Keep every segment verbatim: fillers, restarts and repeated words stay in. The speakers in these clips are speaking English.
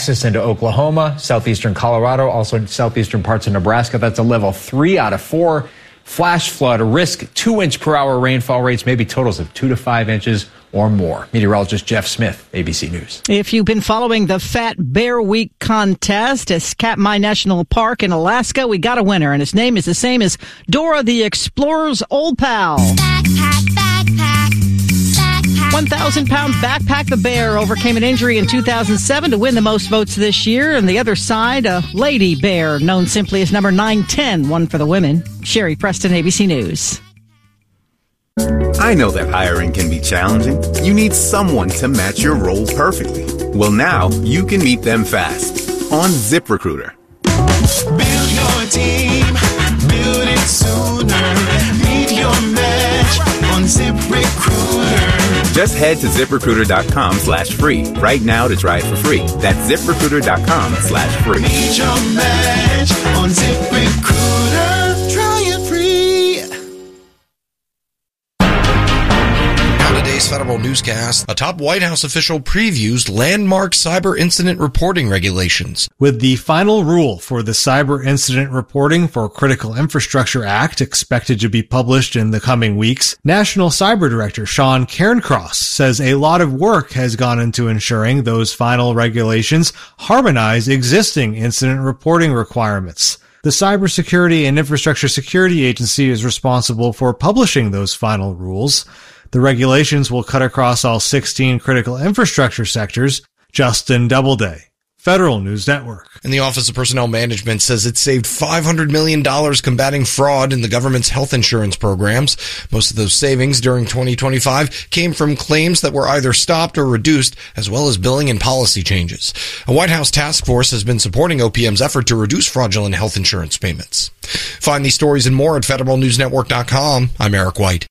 Texas into Oklahoma, southeastern Colorado, also in southeastern parts of Nebraska. That's a level three out of four. Flash flood risk, two inch per hour rainfall rates, maybe totals of two to five inches or more. Meteorologist Jeff Smith, A B C News. If you've been following the Fat Bear Week contest at Katmai National Park in Alaska, we got a winner, and his name is the same as Dora the Explorer's old pal. Backpack, backpack, backpack. one thousand pound backpack. The bear overcame an injury in two thousand seven to win the most votes this year. And the other side, a lady bear known simply as number nine ten, won for the women. Sherry Preston, A B C News. I know that hiring can be challenging. You need someone to match your role perfectly. Well, now you can meet them fast on ZipRecruiter. Build your team, build it sooner. Meet your match on ZipRecruiter. Just head to ZipRecruiter.com slash free right now to try it for free. That's ZipRecruiter.com slash free. Meet your match on ZipRecruiter. Try it free. Today's Federal Newscast, a top White House official previews landmark cyber incident reporting regulations. With the final rule for the Cyber Incident Reporting for Critical Infrastructure Act expected to be published in the coming weeks, National Cyber Director Sean Cairncross says a lot of work has gone into ensuring those final regulations harmonize existing incident reporting requirements. The Cybersecurity and Infrastructure Security Agency is responsible for publishing those final rules. The regulations will cut across all sixteen critical infrastructure sectors. Justin Doubleday, Federal News Network. And the Office of Personnel Management says it saved five hundred million dollars combating fraud in the government's health insurance programs. Most of those savings during twenty twenty-five came from claims that were either stopped or reduced, as well as billing and policy changes. A White House task force has been supporting O P M's effort to reduce fraudulent health insurance payments. Find these stories and more at federal news network dot com. I'm Eric White.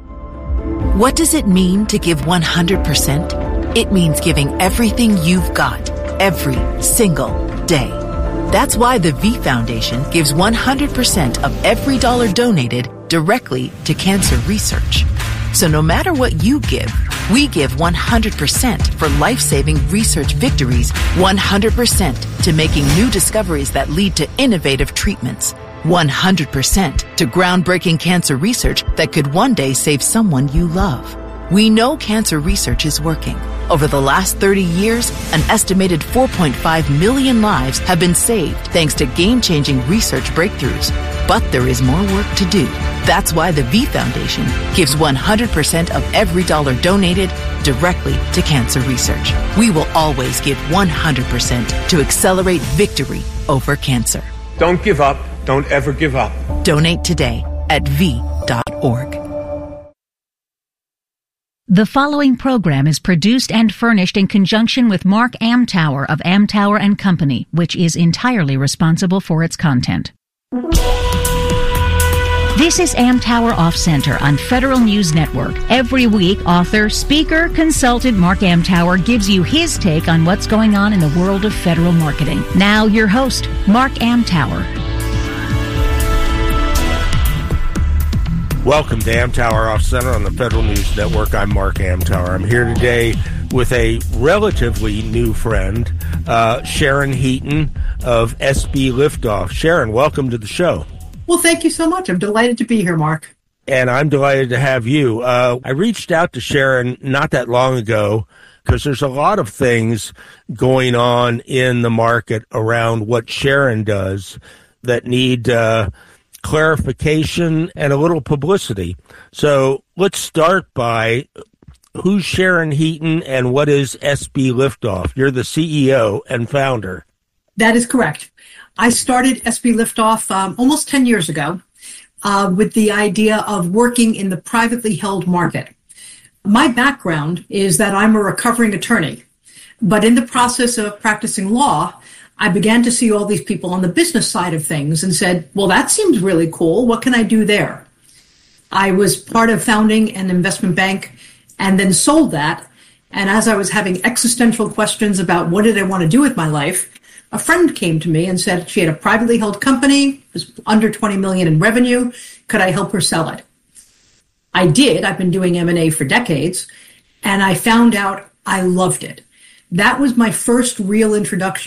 What does it mean to give one hundred percent? It means giving everything you've got, every single day. That's why the V Foundation gives one hundred percent of every dollar donated directly to cancer research. So no matter what you give, we give one hundred percent for life-saving research victories, one hundred percent to making new discoveries that lead to innovative treatments, one hundred percent to groundbreaking cancer research that could one day save someone you love. We know cancer research is working. Over the last thirty years, an estimated four point five million lives have been saved thanks to game-changing research breakthroughs. But there is more work to do. That's why the V Foundation gives one hundred percent of every dollar donated directly to cancer research. We will always give one hundred percent to accelerate victory over cancer. Don't give up. Don't ever give up. Donate today at v dot org. The following program is produced and furnished in conjunction with Mark Amtower of Amtower and Company, which is entirely responsible for its content. This is Amtower Off Center on Federal News Network. Every week, author, speaker, consultant Mark Amtower gives you his take on what's going on in the world of federal marketing. Now, your host, Mark Amtower. Welcome to Amtower Off Center on the Federal News Network. I'm Mark Amtower. I'm here today with a relatively new friend, uh, Sharon Heaton of S B Liftoff. Sharon, welcome to the show. Well, thank you so much. I'm delighted to be here, Mark. And I'm delighted to have you. Uh, I reached out to Sharon not that long ago because there's a lot of things going on in the market around what Sharon does that need uh clarification and a little publicity. So let's start by who's Sharon Heaton and what is S B Liftoff? You're the C E O and founder. That is correct. I started S B Liftoff um, almost ten years ago uh, with the idea of working in the privately held market. My background is that I'm a recovering attorney, but in the process of practicing law, I began to see all these people on the business side of things and said, well, that seems really cool. What can I do there? I was part of founding an investment bank and then sold that. And as I was having existential questions about what did I want to do with my life, a friend came to me and said she had a privately held company, was under twenty million in revenue. Could I help her sell it? I did. I've been doing M and A for decades. And I found out I loved it. That was my first real introduction